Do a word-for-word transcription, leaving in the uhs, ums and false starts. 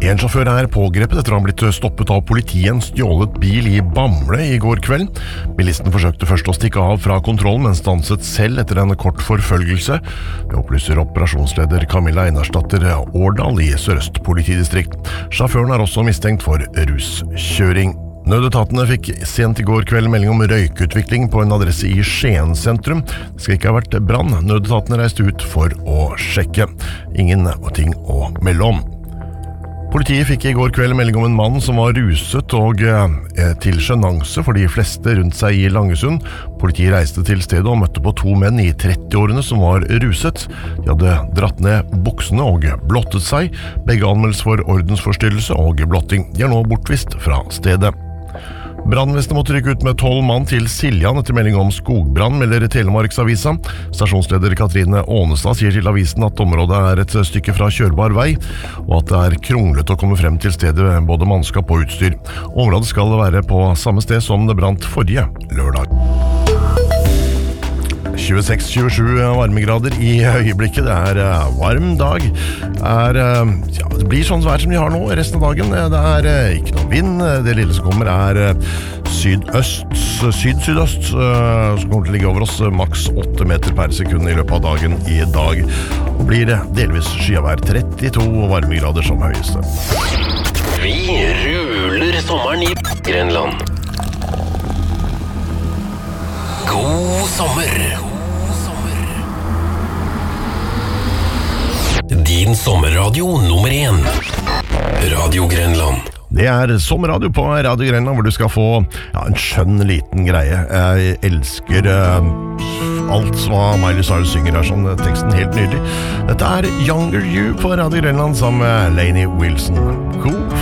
En sjåfør er pågrepet etter å ha blitt stoppet av politiet en stjålet bil i Bamble i går kveld. Bilisten forsøkte først å stikke av fra kontrollen, men stanset selv etter en kort forfølgelse. Det opplyser operasjonsleder Camilla Einarsdatter Årdal i Sør-Øst politidistrikt. Sjåføren er også mistenkt for ruskjøring. Nødetatene fikk sent i går kveld melding om røykutvikling på en adresse i Skien sentrum. Det skal ikke ha vært brann. Nødetatene reiste ut for å sjekke. Ingen ting å melde om. Politiet fikk i går kveld melding om en mann som var ruset og eh, til sjenanse for de fleste rundt seg i Langesund. Politiet reiste til stedet og møtte på to menn i trettiårene som var ruset. De hadde dratt ned buksene og blottet seg. Begge anmeldes for ordensforstyrrelse og blotting. De er nå bortvist fra stedet. Brannvesenet måtte rykke ut med tolv mann til Siljan etter melding om skogbrann, melder Telemarksavisa. Stasjonsleder Katrine Ånestad sier til avisen at området er et stykke fra kjørbar vei, og at det er kronglet å komme frem til stedet både mannskap og utstyr. Området skal være på samme sted som det brant forrige lørdag. tjueseks til tjuesju varmegrader i øyeblikket. Det er varm dag. Det, er, ja, det blir sånn vær som vi har nå resten av dagen. Det er ikke noe vind. Det lille som kommer er sydøst, syd-sydøst, som kommer til å ligge over oss maks åtte meter per sekund i løpet av dagen i dag. Og blir delvis skyavær, trettito varmegrader som høyeste. Vi ruler sommeren i Grenland. God sommer! Din sommerradio nummer én. Radio Grenland. Det er sommerradio på Radio Grenland, hvor du skal få ja, en skjønn liten greie. Jeg elsker uh, alt hva Miley Cyrus synger her, sånn teksten helt nydelig. Dette er Younger You på Radio Grenland sammen med Lainey Wilson. God